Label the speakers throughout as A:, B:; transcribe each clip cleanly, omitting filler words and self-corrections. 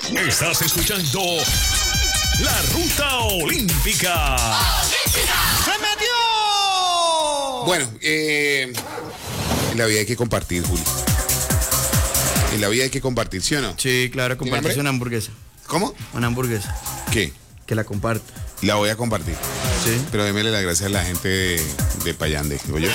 A: Estás escuchando La Ruta Olímpica.
B: ¡Se metió!
C: Bueno, en la vida hay que compartir, Julio. En la vida hay que compartir, ¿sí o no?
B: Sí, claro, compartes una hamburguesa.
C: ¿Cómo?
B: Una hamburguesa.
C: ¿Qué?
B: Que la comparto.
C: La voy a compartir.
B: Sí.
C: Pero démele las gracias a la gente de Payande, ¿oye?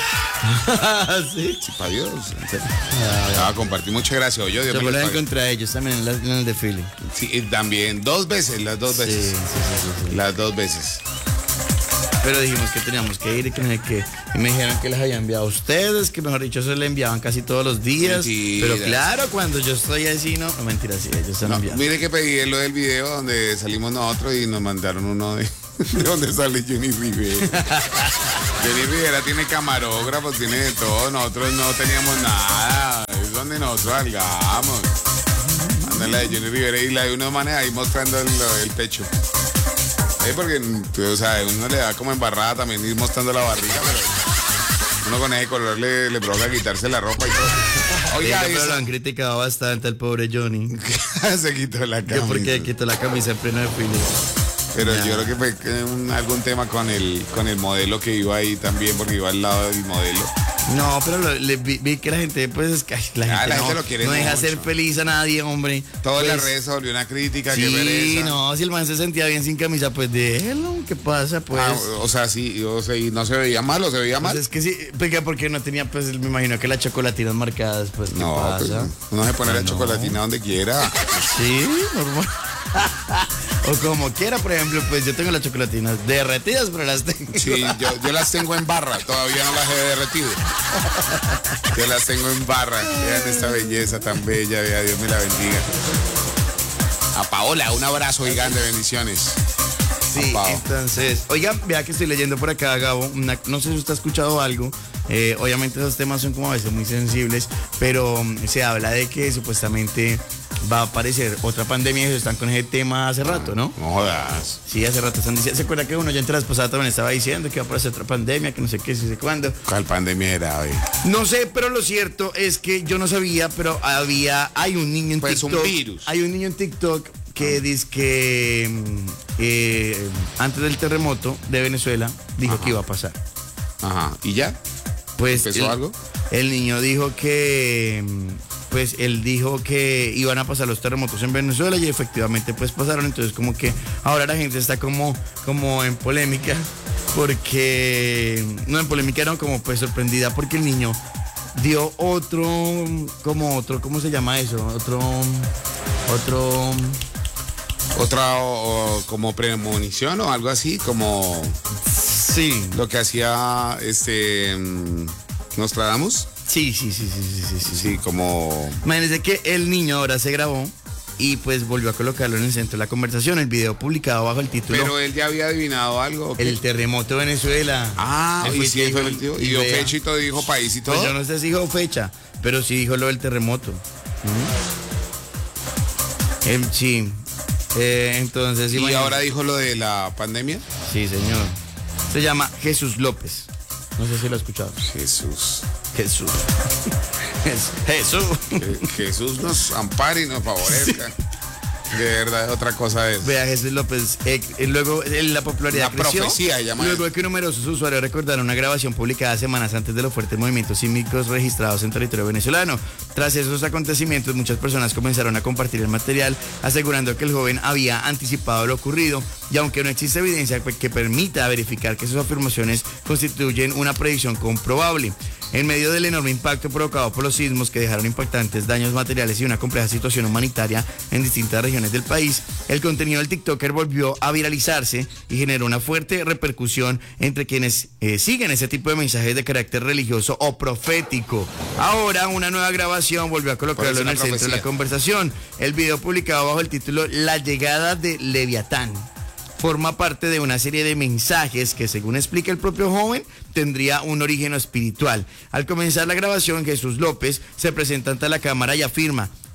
B: Sí.
C: Sí, para Dios. La voy a compartir. Muchas gracias, oye.
B: Yo me las encontré a ellos también en el desfile.
C: Sí, también. Dos veces, las dos veces.
B: Sí.
C: Las dos veces.
B: Pero dijimos que teníamos que ir y que no sé qué. Y me dijeron que les había enviado a ustedes, que mejor dicho se le enviaban casi todos los días.
C: Mentiras.
B: Pero claro, cuando yo estoy así, no mentira, sí, ellos se lo envían.
C: Mire que pedí lo del video donde salimos nosotros y nos mandaron uno de donde sale Jenny Rivera. Jenny Rivera tiene camarógrafos, tiene de todo. Nosotros no teníamos nada. Es donde nosotros salgamos. Mandan la de Jenny Rivera y la de unos manes ahí mostrando el pecho. Porque, o sea, uno le da como embarrada también ir mostrando la barriga, pero uno con ese color le provoca quitarse la ropa y todo. Oiga,
B: sí, pero lo han criticado bastante al pobre Johnny.
C: Se quitó la camisa.
B: Porque quitó la camisa en pleno desfile.
C: Pero yo creo que fue algún tema con el modelo que iba ahí también, porque iba al lado del modelo.
B: No, pero vi que la gente, pues, es que la gente
C: lo quiere
B: no deja
C: mucho.
B: ser feliz a nadie, hombre.
C: Todas
B: pues,
C: las redes se volvió una crítica.
B: Sí,
C: que pereza.
B: no, si el man se sentía bien sin camisa, pues déjelo, ¿qué pasa? Pues.
C: O sea, sí, y no se veía mal, o se veía mal.
B: Pues es que sí, porque no tenía, pues, me imagino que las chocolatinas marcadas, pues, ¿qué pasa?
C: Pues, uno se pone la chocolatina donde quiera.
B: Sí, normal. O como quiera, por ejemplo, pues yo tengo las chocolatinas derretidas, pero las tengo.
C: Sí, yo las tengo en barra, todavía no las he derretido. Yo las tengo en barra. Vean esta belleza tan bella, vea, Dios me la bendiga. A Paola, un abrazo gigante, bendiciones.
B: Sí, entonces, oiga, vea que estoy leyendo por acá, Gabo, no sé si usted ha escuchado algo, obviamente esos temas son como a veces muy sensibles, pero se habla de que supuestamente va a aparecer otra pandemia y se están con ese tema hace rato, ¿no?
C: No jodas.
B: Sí, hace rato están diciendo, ¿se acuerda que uno ya entre la esposa también estaba diciendo que va a aparecer otra pandemia, que no sé qué, no sé cuándo?
C: ¿Cuál pandemia era hoy?
B: No sé, pero lo cierto es que yo no sabía, pero hay un niño en
C: pues
B: TikTok.
C: Un virus.
B: Hay un niño en TikTok que dice que antes del terremoto de Venezuela dijo que iba a pasar.
C: Ajá. ¿Y ya?
B: Pues
C: ¿Empezó algo?
B: El niño dijo que pues él dijo que iban a pasar los terremotos en Venezuela y efectivamente pues pasaron, entonces como que ahora la gente está como en polémica porque no en polémica, no, como pues sorprendida porque el niño dio otro, ¿cómo se llama eso?
C: Otra como premonición o algo así, como
B: sí,
C: lo que hacía Nostradamus. Sí, como...
B: Imagínense que el niño ahora se grabó y pues volvió a colocarlo en el centro de la conversación, el video publicado bajo el título...
C: Pero él ya había adivinado algo. ¿O qué?
B: El terremoto de Venezuela.
C: Y sí, y dio fecha y todo, dijo país y todo.
B: Pues yo no sé si dijo fecha, pero sí dijo lo del terremoto. Sí. Entonces...
C: ¿Y ahora dijo lo de la pandemia?
B: Sí, señor. Se llama Jesús López. No sé si lo ha escuchado.
C: Jesús.
B: Jesús.
C: Jesús nos ampare y nos favorezca. Sí. De verdad, otra cosa es.
B: Vea, Jesús López, luego la popularidad creció.
C: Profecía,
B: luego de que numerosos usuarios recordaron una grabación publicada semanas antes de los fuertes movimientos sísmicos registrados en territorio venezolano. Tras esos acontecimientos, muchas personas comenzaron a compartir el material, asegurando que el joven había anticipado lo ocurrido, y aunque no existe evidencia que permita verificar que sus afirmaciones constituyen una predicción comprobable. En medio del enorme impacto provocado por los sismos que dejaron impactantes daños materiales y una compleja situación humanitaria en distintas regiones del país, el contenido del TikToker volvió a viralizarse y generó una fuerte repercusión entre quienes siguen ese tipo de mensajes de carácter religioso o profético. Ahora una nueva grabación volvió a colocarlo en el centro de la conversación. El video publicado bajo el título La llegada de Leviatán forma parte de una serie de mensajes que, según explica el propio joven, tendría un origen espiritual. Al comenzar la grabación, Jesús López se presenta ante la cámara y afirma: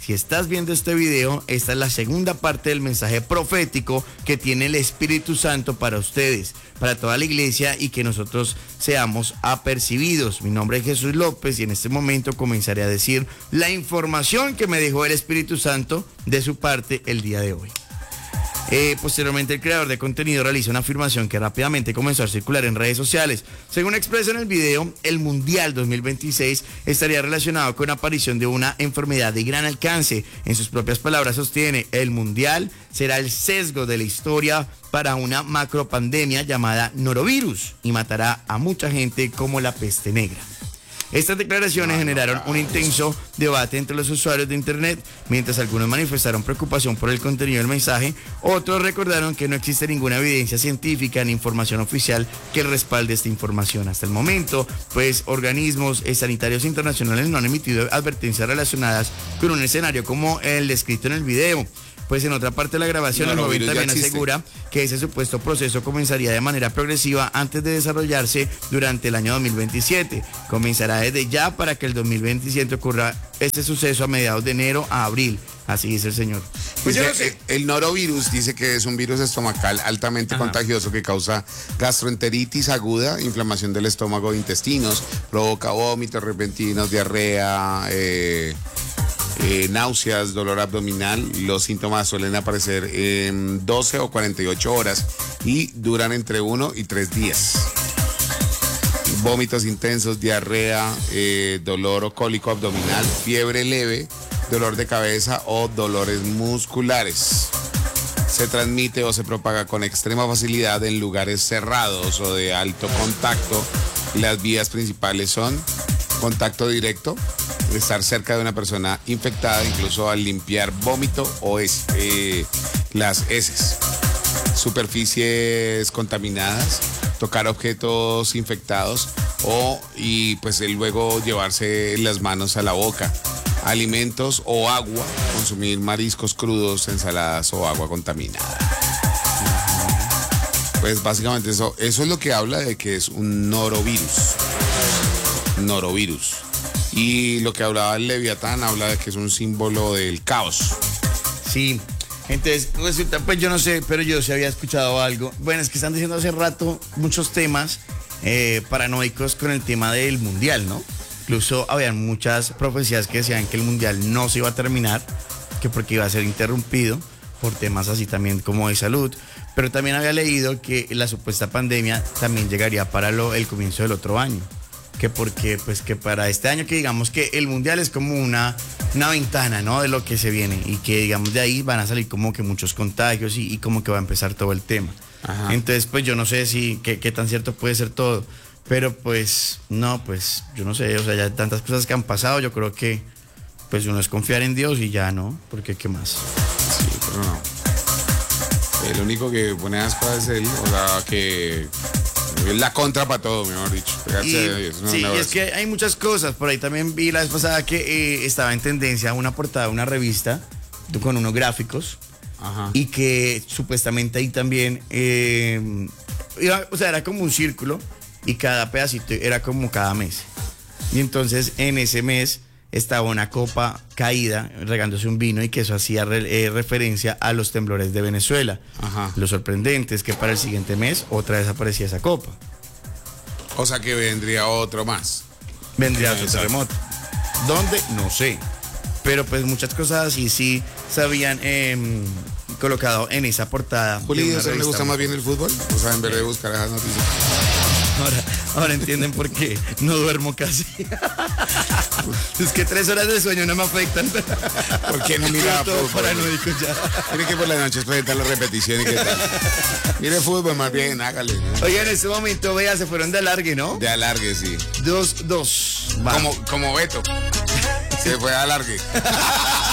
B: si estás viendo este video, esta es la segunda parte del mensaje profético que tiene el Espíritu Santo para ustedes, para toda la iglesia y que nosotros seamos apercibidos. Mi nombre es Jesús López y en este momento comenzaré a decir la información que me dejó el Espíritu Santo de su parte el día de hoy. Posteriormente el creador de contenido realizó una afirmación que rápidamente comenzó a circular en redes sociales. Según expresa en el video, el Mundial 2026 estaría relacionado con la aparición de una enfermedad de gran alcance. En sus propias palabras sostiene, el Mundial será el sesgo de la historia para una macropandemia llamada norovirus y matará a mucha gente como la peste negra. Estas declaraciones generaron un intenso debate entre los usuarios de internet. Mientras algunos manifestaron preocupación por el contenido del mensaje, otros recordaron que no existe ninguna evidencia científica ni información oficial que respalde esta información. Hasta el momento, pues organismos sanitarios internacionales no han emitido advertencias relacionadas con un escenario como el descrito en el video. Pues en otra parte de la grabación, el joven también asegura que ese supuesto proceso comenzaría de manera progresiva antes de desarrollarse durante el año 2027. Comenzará desde ya para que el 2027 ocurra este suceso a mediados de enero a abril. Así dice el señor.
C: Pues el norovirus dice que es un virus estomacal altamente contagioso que causa gastroenteritis aguda, inflamación del estómago e intestinos, provoca vómitos repentinos, diarrea, náuseas, dolor abdominal. Los síntomas suelen aparecer en 12 o 48 horas y duran entre 1 y 3 días. Vómitos intensos, diarrea, dolor o cólico abdominal, fiebre leve, dolor de cabeza o dolores musculares. Se transmite o se propaga con extrema facilidad en lugares cerrados o de alto contacto. Las vías principales son contacto directo, estar cerca de una persona infectada, incluso al limpiar vómito o las heces, superficies contaminadas, tocar objetos infectados y luego llevarse las manos a la boca, alimentos o agua, consumir mariscos crudos, ensaladas o agua contaminada. Pues básicamente eso es lo que habla de que es un norovirus. Y lo que hablaba el Leviatán habla de que es un símbolo del caos.
B: Sí, entonces resulta, pues yo no sé, pero yo sí había escuchado algo. Bueno, es que están diciendo hace rato muchos temas paranoicos con el tema del Mundial, ¿no? Incluso habían muchas profecías que decían que el Mundial no se iba a terminar, que porque iba a ser interrumpido por temas así también como de salud. Pero también había leído que la supuesta pandemia también llegaría para el comienzo del otro año. Que porque, pues que para este año que digamos que el Mundial es como una ventana, ¿no? De lo que se viene y que digamos de ahí van a salir como que muchos contagios y como que va a empezar todo el tema. Ajá. Entonces, pues yo no sé qué tan cierto puede ser todo, pero pues no, pues yo no sé, o sea, ya tantas cosas que han pasado, yo creo que pues uno es confiar en Dios y ya, ¿no? Porque ¿qué más?
C: Sí, pero no. El único que pone asco es él, o sea, que es la contra para todo, mejor dicho.
B: Y es que hay muchas cosas. Por ahí también vi la vez pasada que estaba en tendencia una portada de una revista con unos gráficos. Ajá. Y que supuestamente ahí también era como un círculo y cada pedacito era como cada mes. Y entonces en ese mes estaba una copa caída regándose un vino y que eso hacía referencia a los temblores de Venezuela. Ajá. Lo sorprendente es que para el siguiente mes otra vez aparecía esa copa.
C: O sea que vendría otro más.
B: Vendría otro terremoto. ¿Dónde? No sé. Pero pues muchas cosas así sí se habían colocado en esa portada.
C: Juli, ¿a usted le gusta más bien el fútbol? O sea, en vez de buscar esas noticias.
B: Ahora entienden por qué no duermo casi. Es que 3 horas de sueño no me afectan.
C: ¿Por qué no mira
B: todo
C: fútbol?
B: Paranoico ya.
C: Tiene que por las noches presentar las repeticiones y qué tal. Mire fútbol más bien, hágale, ¿no?
B: Oigan, en este momento, vea, se fueron de alargue, ¿no?
C: De alargue, sí.
B: 2-2.
C: Como Beto. Se fue de alargue.